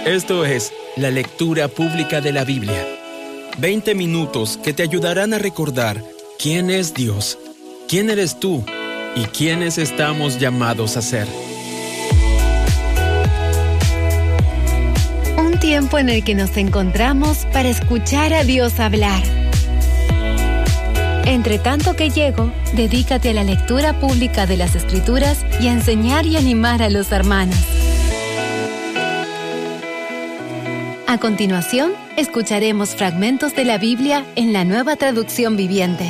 Esto es la lectura pública de la Biblia. 20 minutos que te ayudarán a recordar quién es Dios, quién eres tú y quiénes estamos llamados a ser. Un tiempo en el que nos encontramos para escuchar a Dios hablar. Entre tanto que llego, dedícate a la lectura pública de las Escrituras y a enseñar y animar a los hermanos. A continuación, escucharemos fragmentos de la Biblia en la Nueva Traducción Viviente.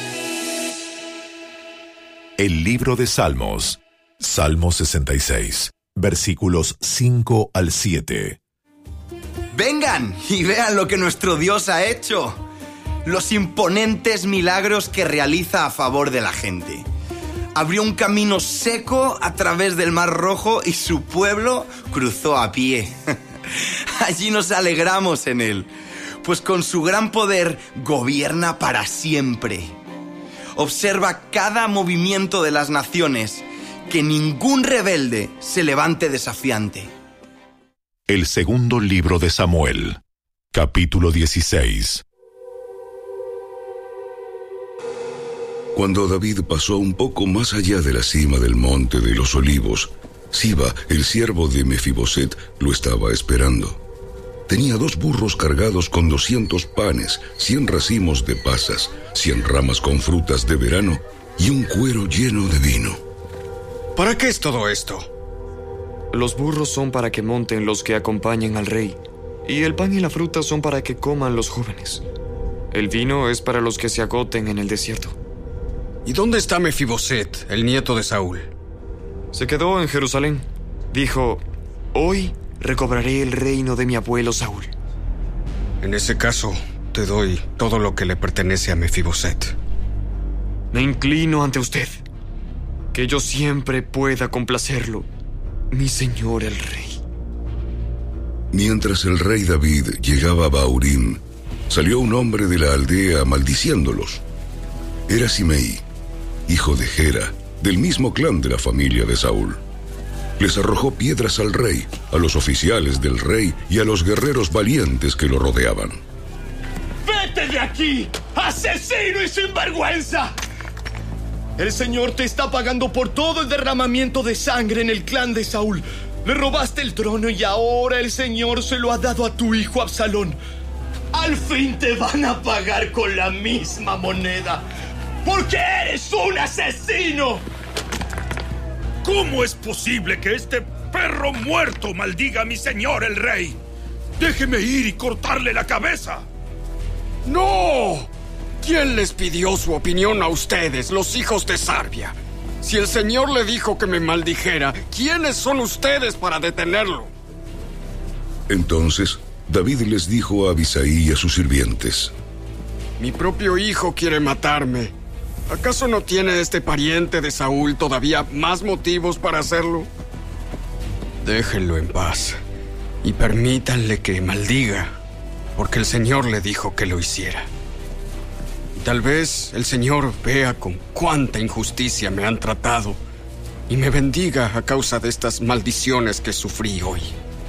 El libro de Salmos, Salmo 66, versículos 5 al 7. Vengan y vean lo que nuestro Dios ha hecho. Los imponentes milagros que realiza a favor de la gente. Abrió un camino seco a través del Mar Rojo y su pueblo cruzó a pie. Allí nos alegramos en él, pues con su gran poder gobierna para siempre. Observa cada movimiento de las naciones, que ningún rebelde se levante desafiante. El segundo libro de Samuel, capítulo 16. Cuando David pasó un poco más allá de la cima del monte de los olivos, Siba, el siervo de Mefiboset, lo estaba esperando. Tenía 2 burros cargados con 200 panes, 100 racimos de pasas, 100 ramas con frutas de verano y un cuero lleno de vino. ¿Para qué es todo esto? Los burros son para que monten los que acompañen al rey, y el pan y la fruta son para que coman los jóvenes. El vino es para los que se agoten en el desierto. ¿Y dónde está Mefiboset, el nieto de Saúl? Se quedó en Jerusalén. Dijo: hoy recobraré el reino de mi abuelo Saúl. En ese caso, te doy todo lo que le pertenece a Mefiboset. Me inclino ante usted, que yo siempre pueda complacerlo, mi señor el rey. Mientras el rey David llegaba a Bahurim, salió un hombre de la aldea maldiciéndolos. Era Simei, hijo de Gera, del mismo clan de la familia de Saúl. Les arrojó piedras al rey, a los oficiales del rey y a los guerreros valientes que lo rodeaban. ¡Vete de aquí, asesino y sinvergüenza! El Señor te está pagando por todo el derramamiento de sangre en el clan de Saúl. Le robaste el trono y ahora el Señor se lo ha dado a tu hijo Absalón. Al fin te van a pagar con la misma moneda, porque eres un asesino. ¿Cómo es posible que este perro muerto maldiga a mi señor el rey? Déjeme ir y cortarle la cabeza. ¡No! ¿Quién les pidió su opinión a ustedes, los hijos de Sarbia? Si el Señor le dijo que me maldijera, ¿quiénes son ustedes para detenerlo? Entonces David les dijo a Abisai y a sus sirvientes: Mi propio hijo quiere matarme. ¿Acaso no tiene este pariente de Saúl todavía más motivos para hacerlo? Déjenlo en paz y permítanle que maldiga, porque el Señor le dijo que lo hiciera. Y tal vez el Señor vea con cuánta injusticia me han tratado y me bendiga a causa de estas maldiciones que sufrí hoy.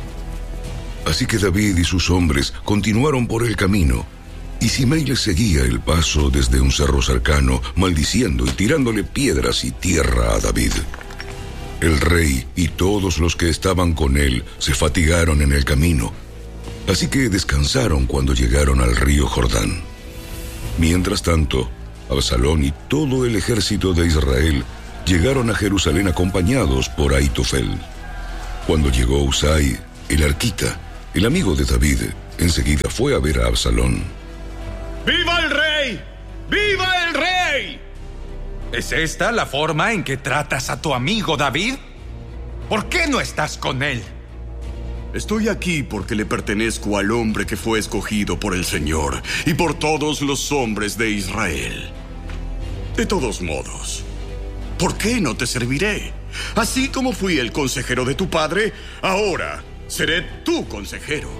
Así que David y sus hombres continuaron por el camino, y Simei les seguía el paso desde un cerro cercano, maldiciendo y tirándole piedras y tierra a David. El rey y todos los que estaban con él se fatigaron en el camino, así que descansaron cuando llegaron al río Jordán. Mientras tanto, Absalón y todo el ejército de Israel llegaron a Jerusalén acompañados por Ahitofel. Cuando llegó Husai, el arquita, el amigo de David, enseguida fue a ver a Absalón. ¡Viva el rey! ¡Viva el rey! ¿Es esta la forma en que tratas a tu amigo David? ¿Por qué no estás con él? Estoy aquí porque le pertenezco al hombre que fue escogido por el Señor y por todos los hombres de Israel. De todos modos, ¿por qué no te serviré? Así como fui el consejero de tu padre, ahora seré tu consejero.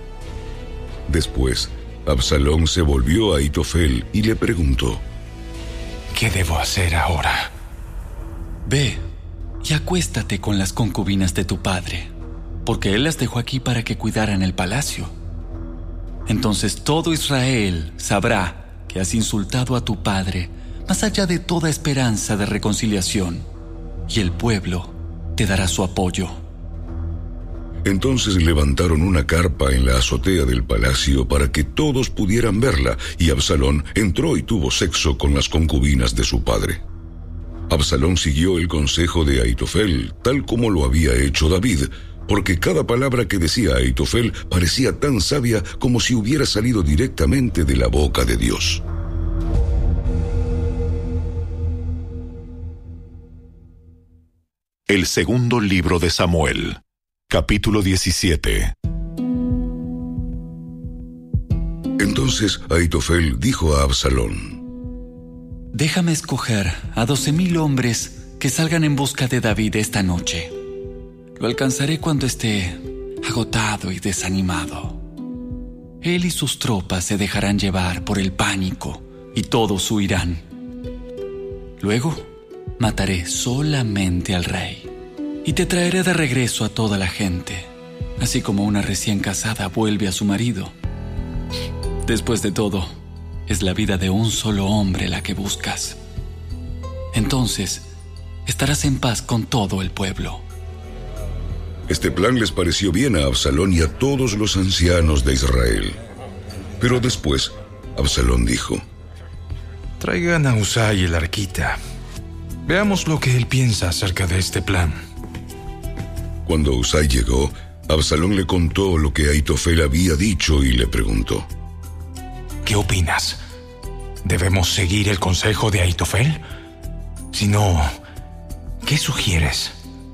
Después, Absalón se volvió a Ahitofel y le preguntó: ¿Qué debo hacer ahora? Ve y acuéstate con las concubinas de tu padre. porque él las dejó aquí para que cuidaran el palacio. Entonces todo Israel sabrá que has insultado a tu padre más allá de toda esperanza de reconciliación, y el pueblo te dará su apoyo. Entonces levantaron una carpa en la azotea del palacio para que todos pudieran verla, y Absalón entró y tuvo sexo con las concubinas de su padre. Absalón siguió el consejo de Ahitofel, tal como lo había hecho David, porque cada palabra que decía Ahitofel parecía tan sabia como si hubiera salido directamente de la boca de Dios. El segundo libro de Samuel, capítulo 17. Entonces Ahitofel dijo a Absalón: Déjame escoger a 12,000 hombres que salgan en busca de David esta noche. Lo alcanzaré cuando esté agotado y desanimado. Él y sus tropas se dejarán llevar por el pánico y todos huirán. Luego mataré solamente al rey y te traeré de regreso a toda la gente, así como una recién casada vuelve a su marido. Después de todo, es la vida de un solo hombre la que buscas. Entonces, estarás en paz con todo el pueblo. Este plan les pareció bien a Absalón y a todos los ancianos de Israel. Pero después, Absalón dijo: Traigan a Usai el arquita. Veamos lo que él piensa acerca de este plan. Cuando Usai llegó, Absalón le contó lo que Ahitofel había dicho y le preguntó: ¿Qué opinas? ¿Debemos seguir el consejo de Ahitofel? Si no, ¿qué sugieres?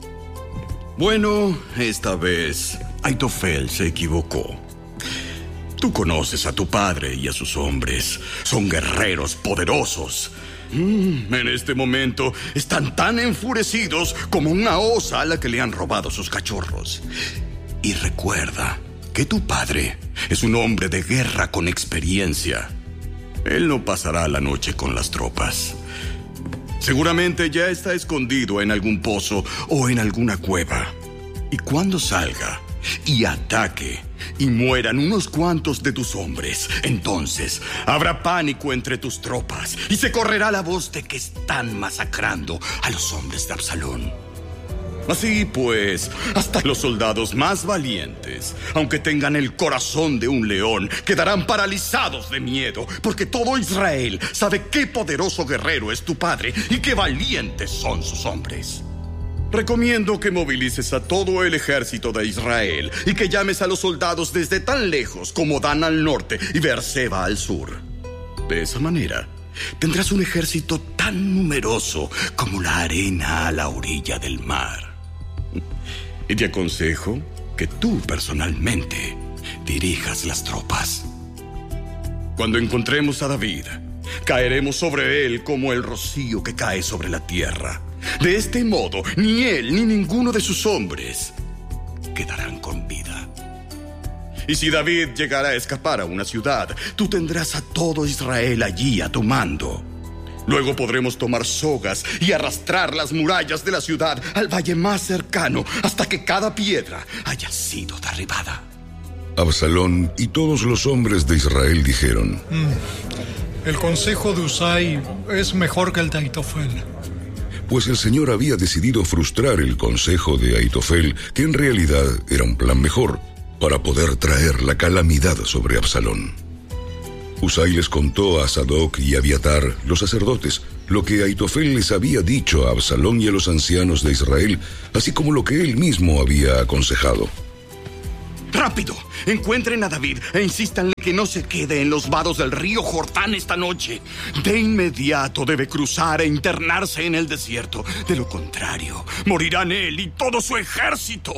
Bueno, esta vez Ahitofel se equivocó. Tú conoces a tu padre y a sus hombres. Son guerreros poderosos. En este momento están tan enfurecidos como una osa a la que le han robado sus cachorros. Y recuerda que tu padre es un hombre de guerra con experiencia. Él no pasará la noche con las tropas. Seguramente ya está escondido en algún pozo o en alguna cueva. Y cuando salga y ataque y mueran unos cuantos de tus hombres, entonces habrá pánico entre tus tropas y se correrá la voz de que están masacrando a los hombres de Absalón. Así pues, hasta los soldados más valientes, aunque tengan el corazón de un león, quedarán paralizados de miedo, porque todo Israel sabe qué poderoso guerrero es tu padre y qué valientes son sus hombres. Recomiendo que movilices a todo el ejército de Israel y que llames a los soldados desde tan lejos como Dan al norte y Beerseba al sur. De esa manera, tendrás un ejército tan numeroso como la arena a la orilla del mar. Y te aconsejo que tú personalmente dirijas las tropas. Cuando encontremos a David, caeremos sobre él como el rocío que cae sobre la tierra. De este modo, ni él ni ninguno de sus hombres quedarán con vida. Y si David llegara a escapar a una ciudad, tú tendrás a todo Israel allí a tu mando. Luego podremos tomar sogas y arrastrar las murallas de la ciudad al valle más cercano hasta que cada piedra haya sido derribada. Absalón y todos los hombres de Israel dijeron: El consejo de Usai es mejor que el de Ahitofel. Pues el Señor había decidido frustrar el consejo de Ahitofel, que en realidad era un plan mejor, para poder traer la calamidad sobre Absalón. Usai les contó a Sadoc y Abiatar, los sacerdotes, lo que Ahitofel les había dicho a Absalón y a los ancianos de Israel, así como lo que él mismo había aconsejado. ¡Rápido! Encuentren a David e insístanle que no se quede en los vados del río Jordán esta noche. De inmediato debe cruzar e internarse en el desierto. De lo contrario, morirán él y todo su ejército.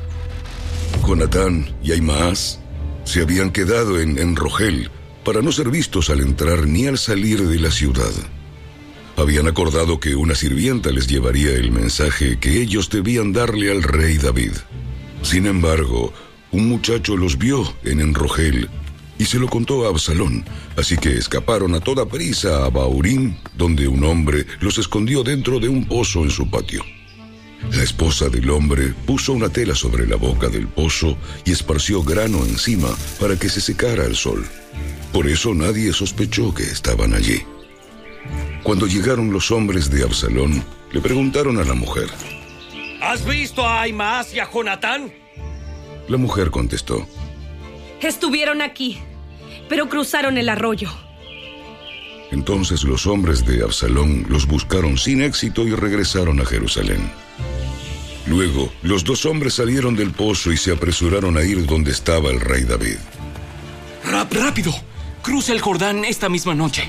Jonatán y Ahimaas se habían quedado en Rogel para no ser vistos al entrar ni al salir de la ciudad. Habían acordado que una sirvienta les llevaría el mensaje que ellos debían darle al rey David. Sin embargo, un muchacho los vio en Enrogel y se lo contó a Absalón, así que escaparon a toda prisa a Bahurim, donde un hombre los escondió dentro de un pozo en su patio. La esposa del hombre puso una tela sobre la boca del pozo y esparció grano encima para que se secara al sol. Por eso nadie sospechó que estaban allí. Cuando llegaron los hombres de Absalón, le preguntaron a la mujer: ¿Has visto a Ahimaas y a Jonatán? La mujer contestó: Estuvieron aquí, pero cruzaron el arroyo. Entonces los hombres de Absalón los buscaron sin éxito y regresaron a Jerusalén. Luego, los dos hombres salieron del pozo y se apresuraron a ir donde estaba el rey David. ¡Rápido! Cruza el Jordán esta misma noche.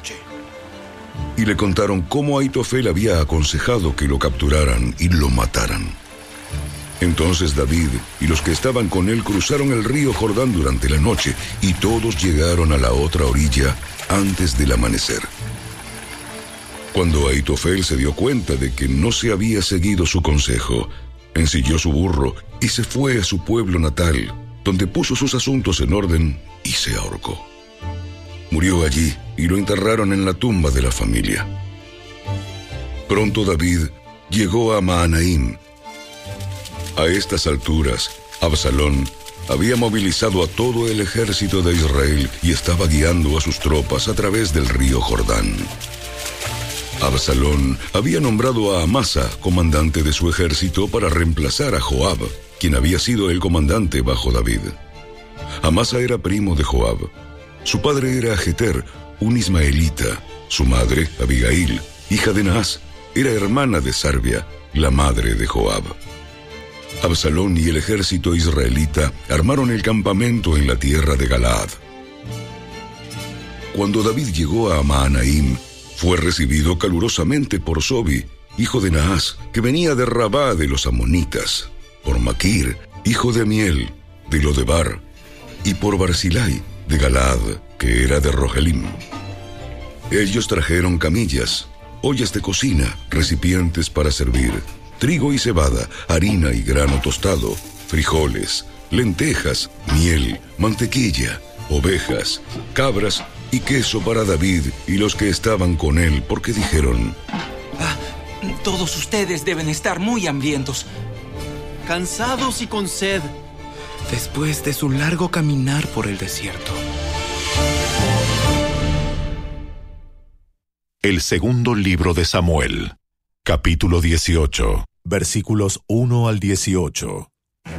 Y le contaron cómo Ahitofel había aconsejado que lo capturaran y lo mataran. Entonces David y los que estaban con él cruzaron el río Jordán durante la noche y todos llegaron a la otra orilla antes del amanecer. Cuando Ahitofel se dio cuenta de que no se había seguido su consejo, ensilló su burro y se fue a su pueblo natal, donde puso sus asuntos en orden y se ahorcó. Murió allí y lo enterraron en la tumba de la familia. Pronto David llegó a Mahanaim. A estas alturas, Absalón había movilizado a todo el ejército de Israel y estaba guiando a sus tropas a través del río Jordán. Absalón había nombrado a Amasa comandante de su ejército para reemplazar a Joab, quien había sido el comandante bajo David. Amasa era primo de Joab. Su padre era Jeter, un ismaelita. Su madre, Abigail, hija de Naas, era hermana de Sarbia, la madre de Joab. Absalón y el ejército israelita armaron el campamento en la tierra de Galaad. Cuando David llegó a Mahanaim, fue recibido calurosamente por Sobi, hijo de Naas, que venía de Rabá de los amonitas, por Maquir, hijo de Amiel, de Lodebar, y por Barzilai, de Galaad, que era de Rogelim. Ellos trajeron camillas, ollas de cocina, recipientes para servir, trigo y cebada, harina y grano tostado, frijoles, lentejas, miel, mantequilla, ovejas, cabras y queso para David y los que estaban con él, porque dijeron: Todos ustedes deben estar muy hambrientos, cansados y con sed, después de su largo caminar por el desierto. El segundo libro de Samuel, capítulo 18, versículos 1 al 18.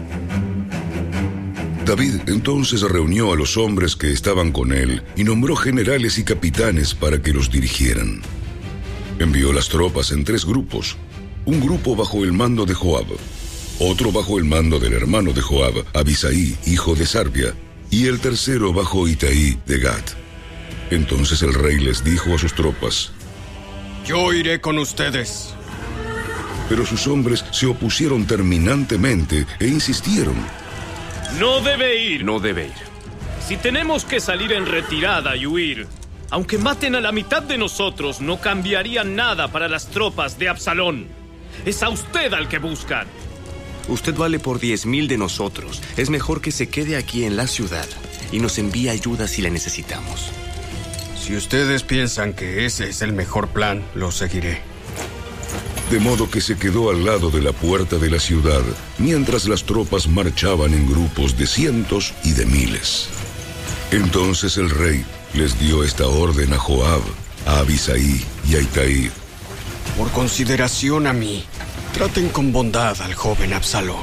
David entonces reunió a los hombres que estaban con él y nombró generales y capitanes para que los dirigieran. Envió las tropas en 3 grupos, un grupo bajo el mando de Joab, otro bajo el mando del hermano de Joab, Abisai, hijo de Sarbia, y el tercero bajo Itaí de Gat. Entonces el rey les dijo a sus tropas: Yo iré con ustedes. Pero sus hombres se opusieron terminantemente e insistieron: No debe ir. Si tenemos que salir en retirada y huir, aunque maten a la mitad de nosotros, no cambiaría nada para las tropas de Absalón. Es a usted al que buscan. Usted vale por 10,000 de nosotros. Es mejor que se quede aquí en la ciudad y nos envíe ayuda si la necesitamos. Si ustedes piensan que ese es el mejor plan, lo seguiré. De modo que se quedó al lado de la puerta de la ciudad, mientras las tropas marchaban en grupos de cientos y de miles. Entonces el rey les dio esta orden a Joab, a Abisai y a Itaí: Por consideración a mí, traten con bondad al joven Absalón.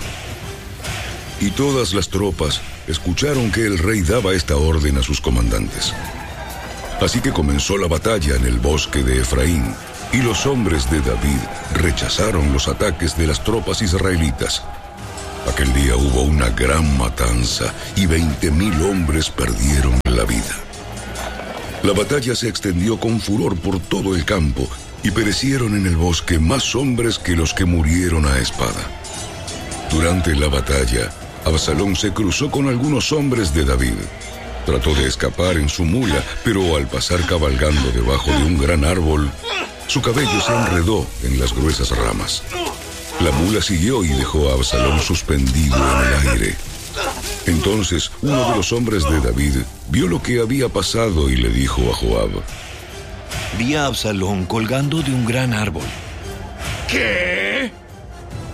Y todas las tropas escucharon que el rey daba esta orden a sus comandantes. Así que comenzó la batalla en el bosque de Efraín, y los hombres de David rechazaron los ataques de las tropas israelitas. Aquel día hubo una gran matanza y 20,000 hombres perdieron la vida. La batalla se extendió con furor por todo el campo y perecieron en el bosque más hombres que los que murieron a espada. Durante la batalla, Absalón se cruzó con algunos hombres de David. Trató de escapar en su mula, pero al pasar cabalgando debajo de un gran árbol, su cabello se enredó en las gruesas ramas. La mula siguió y dejó a Absalón suspendido en el aire. Entonces, uno de los hombres de David vio lo que había pasado y le dijo a Joab: Vi a Absalón colgando de un gran árbol. ¿Qué?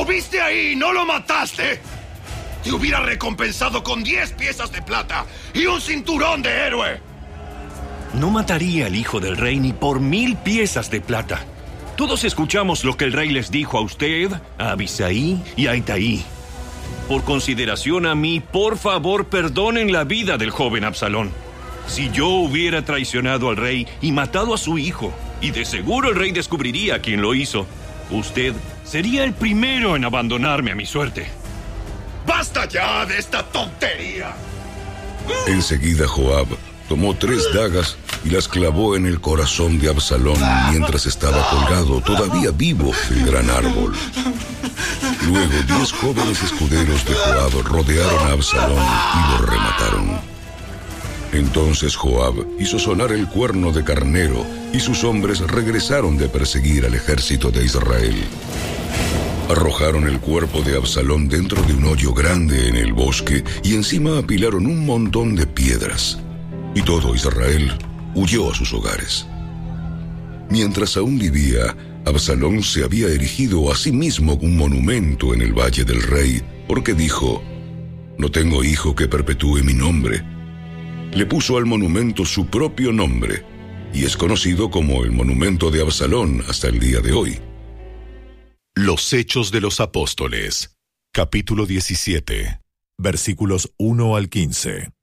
¡Lo viste ahí! ¡No lo mataste! Te hubiera recompensado con 10 piezas de plata y un cinturón de héroe. No mataría al hijo del rey ni por 1000 piezas de plata. Todos escuchamos lo que el rey les dijo a usted, a Abisai y a Itaí. Por consideración a mí, por favor, perdonen la vida del joven Absalón. Si yo hubiera traicionado al rey y matado a su hijo, y de seguro el rey descubriría quién lo hizo, usted sería el primero en abandonarme a mi suerte. ¡Basta ya de esta tontería! Enseguida Joab tomó 3 dagas y las clavó en el corazón de Absalón mientras estaba colgado, todavía vivo, del gran árbol. Luego 10 jóvenes escuderos de Joab rodearon a Absalón y lo remataron. Entonces Joab hizo sonar el cuerno de carnero y sus hombres regresaron de perseguir al ejército de Israel. Arrojaron el cuerpo de Absalón dentro de un hoyo grande en el bosque y encima apilaron un montón de piedras. Y todo Israel huyó a sus hogares. Mientras aún vivía, Absalón se había erigido a sí mismo un monumento en el Valle del Rey, porque dijo: «No tengo hijo que perpetúe mi nombre». Le puso al monumento su propio nombre, y es conocido como el Monumento de Absalón hasta el día de hoy. Los Hechos de los Apóstoles, capítulo 17, versículos 1 al 15.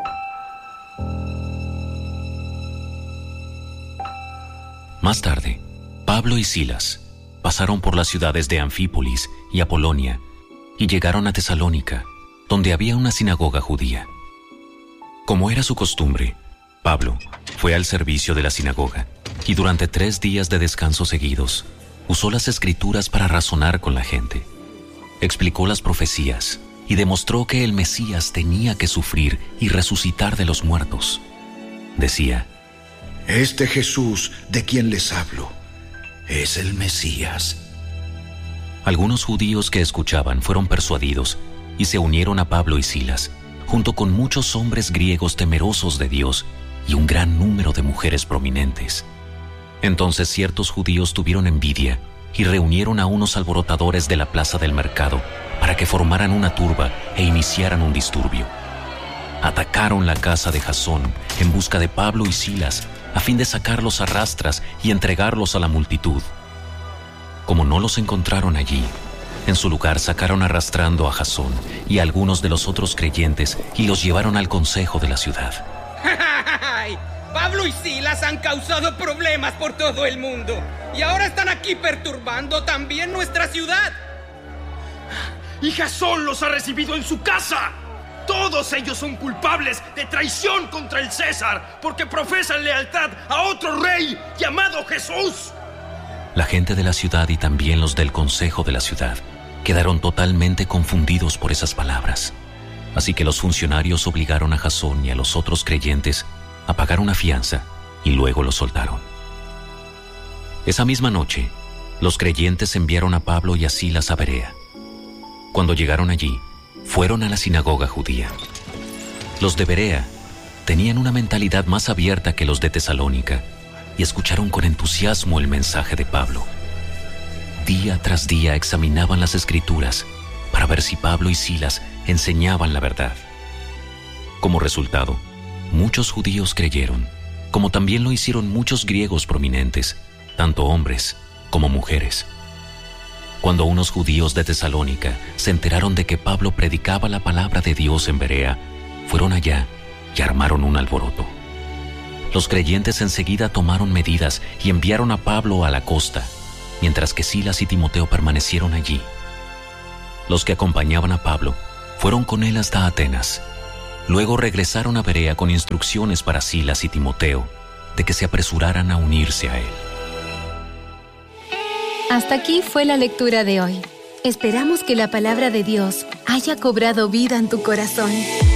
Más tarde, Pablo y Silas pasaron por las ciudades de Anfípolis y Apolonia y llegaron a Tesalónica, donde había una sinagoga judía. Como era su costumbre, Pablo fue al servicio de la sinagoga y durante 3 días de descanso seguidos usó las escrituras para razonar con la gente. Explicó las profecías y demostró que el Mesías tenía que sufrir y resucitar de los muertos. Decía: «Este Jesús de quien les hablo es el Mesías». Algunos judíos que escuchaban fueron persuadidos y se unieron a Pablo y Silas, junto con muchos hombres griegos temerosos de Dios y un gran número de mujeres prominentes. Entonces ciertos judíos tuvieron envidia y reunieron a unos alborotadores de la plaza del mercado para que formaran una turba e iniciaran un disturbio. Atacaron la casa de Jasón en busca de Pablo y Silas a fin de sacarlos a rastras y entregarlos a la multitud. Como no los encontraron allí, en su lugar sacaron arrastrando a Jasón y a algunos de los otros creyentes y los llevaron al consejo de la ciudad. Pablo y Silas han causado problemas por todo el mundo y ahora están aquí perturbando también nuestra ciudad. Y Jasón los ha recibido en su casa. Todos ellos son culpables de traición contra el César porque profesan lealtad a otro rey llamado Jesús. La gente de la ciudad y también los del consejo de la ciudad quedaron totalmente confundidos por esas palabras. Así que los funcionarios obligaron a Jasón y a los otros creyentes a pagar una fianza y luego los soltaron. Esa misma noche, los creyentes enviaron a Pablo y a Silas a Berea. Cuando llegaron allí, fueron a la sinagoga judía. Los de Berea tenían una mentalidad más abierta que los de Tesalónica y escucharon con entusiasmo el mensaje de Pablo. Día tras día examinaban las escrituras para ver si Pablo y Silas enseñaban la verdad. Como resultado, muchos judíos creyeron, como también lo hicieron muchos griegos prominentes, tanto hombres como mujeres. Cuando unos judíos de Tesalónica se enteraron de que Pablo predicaba la palabra de Dios en Berea, fueron allá y armaron un alboroto. Los creyentes enseguida tomaron medidas y enviaron a Pablo a la costa, mientras que Silas y Timoteo permanecieron allí. Los que acompañaban a Pablo fueron con él hasta Atenas. Luego regresaron a Berea con instrucciones para Silas y Timoteo de que se apresuraran a unirse a él. Hasta aquí fue la lectura de hoy. Esperamos que la palabra de Dios haya cobrado vida en tu corazón.